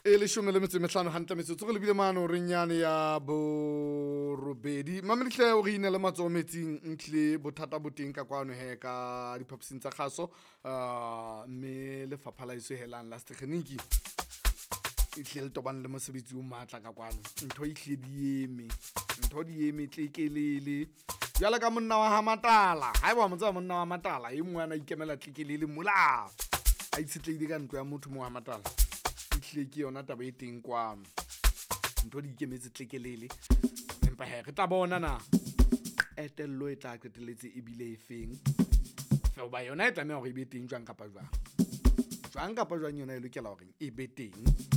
le shome le metso metlhano hanta metsotso go lebile mano renyane ya bo robedi mamelihle o re ina le matso metsing ntle bothata boteng ka kwano he ka diphaposing tsa kgaso mme le faphala iso helang la tekgeniki ihle le tobane le mosebetsi o matla ka kwano ntho ihle di eme tlekelele jala ka monna wa ha matala ha ba motsa monna wa matala e mwana ikemela tlekelele mola a itshetleile ka ntlo ya motho mo wa matala ihle ke yona taba e teng kwano ntho di ikemetse tlekelele empa he re tla bona na etello e tla qeteletse e bile e feng fe ba yona e tlameha hore e be teng jwang kapa jwang yona e lokela hore e be teng